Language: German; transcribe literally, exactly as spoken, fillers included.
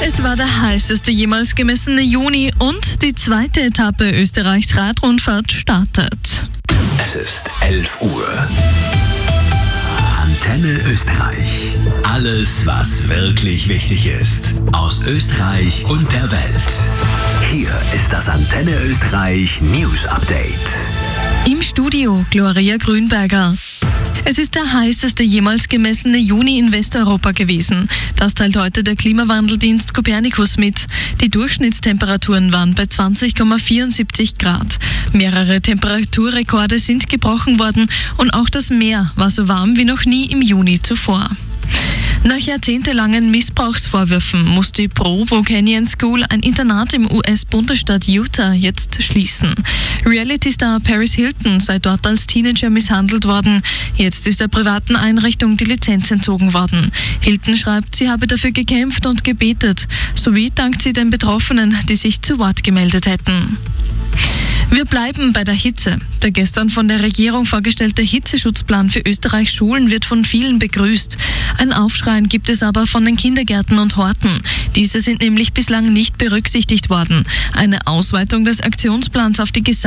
Es war der heißeste jemals gemessene Juni und die zweite Etappe Österreichs Radrundfahrt startet. Es ist elf Uhr. Antenne Österreich. Alles, was wirklich wichtig ist. Aus Österreich und der Welt. Hier ist das Antenne Österreich News Update. Im Studio Gloria Grünberger. Es ist der heißeste jemals gemessene Juni in Westeuropa gewesen. Das teilt heute der Klimawandeldienst Copernicus mit. Die Durchschnittstemperaturen waren bei zwanzig Komma vierundsiebzig Grad. Mehrere Temperaturrekorde sind gebrochen worden und auch das Meer war so warm wie noch nie im Juni zuvor. Nach jahrzehntelangen Missbrauchsvorwürfen muss die Provo Canyon School, ein Internat im U S-Bundesstaat Utah, jetzt schließen. Reality-Star Paris Hilton sei dort als Teenager misshandelt worden. Jetzt ist der privaten Einrichtung die Lizenz entzogen worden. Hilton schreibt, sie habe dafür gekämpft und gebetet. Sowie dankt sie den Betroffenen, die sich zu Wort gemeldet hätten. Wir bleiben bei der Hitze. Der gestern von der Regierung vorgestellte Hitzeschutzplan für Österreichs Schulen wird von vielen begrüßt. Ein Aufschreien gibt es aber von den Kindergärten und Horten. Diese sind nämlich bislang nicht berücksichtigt worden. Eine Ausweitung des Aktionsplans auf die gesamte